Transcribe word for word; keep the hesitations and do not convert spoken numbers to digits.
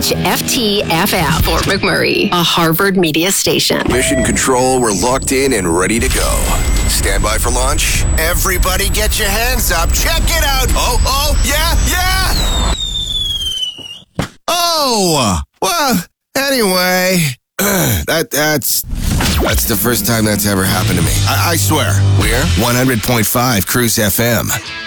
H F T F F, Fort McMurray, a Harvard media station. Mission Control, we're locked in and ready to go. Stand by for launch. Everybody get your hands up. Check it out. Oh, oh, yeah, yeah. Oh, well, anyway, that that's that's the first time that's ever happened to me. I, I swear. We're one hundred point five Cruise F M.